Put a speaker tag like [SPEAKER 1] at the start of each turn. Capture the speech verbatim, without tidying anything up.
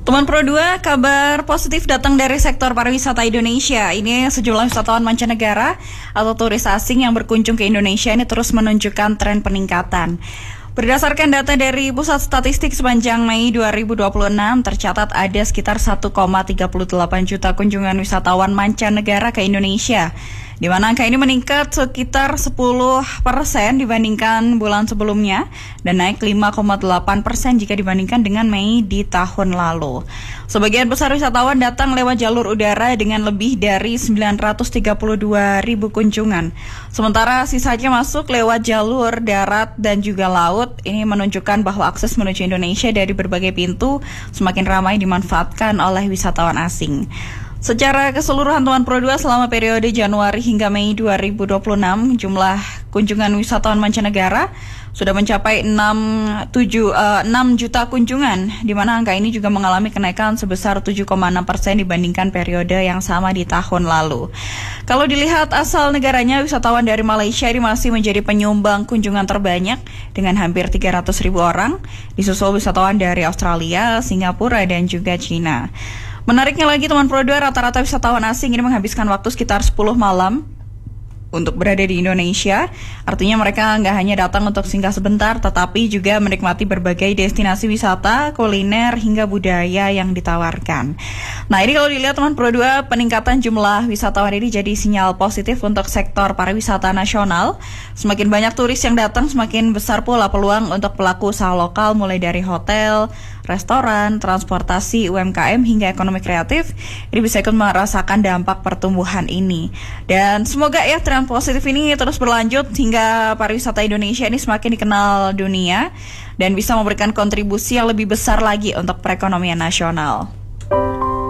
[SPEAKER 1] Teman Pro dua, kabar positif datang dari sektor pariwisata Indonesia. Ini sejumlah wisatawan mancanegara atau turis asing yang berkunjung ke Indonesia ini terus menunjukkan tren peningkatan. Berdasarkan data dari Pusat Statistik sepanjang Mei dua ribu dua puluh enam, tercatat ada sekitar satu koma tiga delapan juta kunjungan wisatawan mancanegara ke Indonesia, di mana angka ini meningkat sekitar sepuluh persen dibandingkan bulan sebelumnya dan naik lima koma delapan persen jika dibandingkan dengan Mei di tahun lalu. Sebagian besar wisatawan datang lewat jalur udara dengan lebih dari sembilan ratus tiga puluh dua ribu kunjungan. Sementara sisanya masuk lewat jalur darat dan juga laut. Ini menunjukkan bahwa akses menuju Indonesia dari berbagai pintu semakin ramai dimanfaatkan oleh wisatawan asing. Secara keseluruhan Teman Pro dua selama periode Januari hingga Mei dua ribu dua puluh enam, jumlah kunjungan wisatawan mancanegara sudah mencapai enam juta kunjungan, di mana angka ini juga mengalami kenaikan sebesar tujuh koma enam persen dibandingkan periode yang sama di tahun lalu. Kalau dilihat asal negaranya, wisatawan dari Malaysia ini masih menjadi penyumbang kunjungan terbanyak dengan hampir tiga ratus ribu orang, disusul wisatawan dari Australia, Singapura, dan juga China. Menariknya lagi Teman Pro dua, rata-rata wisatawan asing ini menghabiskan waktu sekitar sepuluh malam untuk berada di Indonesia. Artinya mereka nggak hanya datang untuk singgah sebentar, tetapi juga menikmati berbagai destinasi wisata, kuliner, hingga budaya yang ditawarkan. Nah, ini kalau dilihat Teman Pro dua, peningkatan jumlah wisatawan ini jadi sinyal positif untuk sektor pariwisata nasional. Semakin banyak turis yang datang, semakin besar pula peluang untuk pelaku usaha lokal, mulai dari hotel, restoran, transportasi, U M K M, hingga ekonomi kreatif. Ini bisa ikut merasakan dampak pertumbuhan ini. Dan semoga ya tren positif ini terus berlanjut hingga pariwisata Indonesia ini semakin dikenal dunia dan bisa memberikan kontribusi yang lebih besar lagi untuk perekonomian nasional.